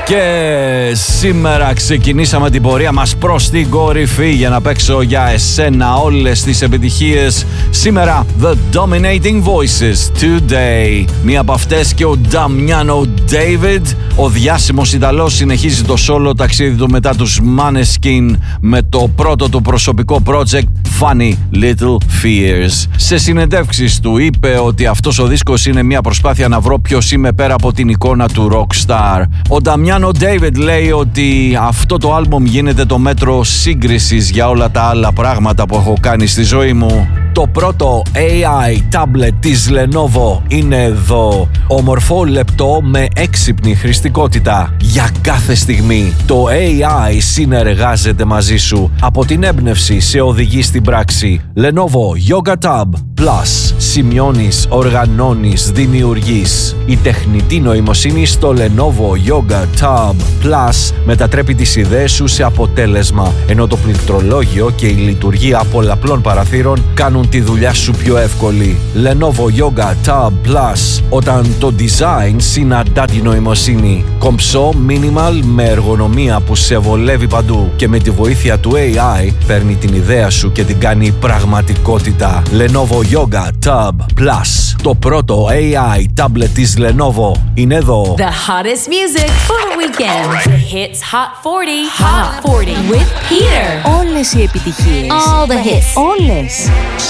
Και σήμερα ξεκινήσαμε την πορεία μας προς την κορυφή για να παίξω για εσένα όλες τις επιτυχίες. Σήμερα The Dominating Voices Today. Μία από αυτές και ο Damiano David. Ο διάσημος Ιταλός συνεχίζει το solo ταξίδι του μετά τους Maneskin με το πρώτο του προσωπικό project Funny Little Fears. Σε συνεντεύξεις του είπε ότι αυτός ο δίσκος είναι μια προσπάθεια να βρω ποιος είμαι πέρα από την εικόνα του rockstar. Ο Damiano David λέει ότι αυτό το άλμπομ γίνεται το μέτρο σύγκρισης για όλα τα άλλα πράγματα που έχω κάνει στη ζωή μου. Το πρώτο AI tablet της Lenovo είναι εδώ. Ομορφό, λεπτό, με έξυπνη χρηστικότητα. Για κάθε στιγμή το AI συνεργάζεται μαζί σου. Από την έμπνευση σε οδηγεί στην πράξη. Lenovo Yoga Tab Plus. Σημειώνεις, οργανώνεις, δημιουργείς. Η τεχνητή νοημοσύνη στο Lenovo Yoga Tab Plus μετατρέπει τις ιδέες σου σε αποτέλεσμα, ενώ το πληκτρολόγιο και η λειτουργία πολλαπλών παραθύρων κάνουν τη δουλειά σου πιο εύκολη. Lenovo Yoga Tab Plus, όταν το design συναντά τη νοημοσύνη. Κομψό, minimal, με εργονομία που σε βολεύει παντού και με τη βοήθεια του AI παίρνει την ιδέα σου και την κάνει πραγματικότητα. Lenovo Yoga Tab Plus, το πρώτο AI tablet της Lenovo είναι εδώ. The hottest music for the weekend. The hits Hot 40. Hot 40 with Peter. Όλες οι επιτυχίες. All the hits. Όλες.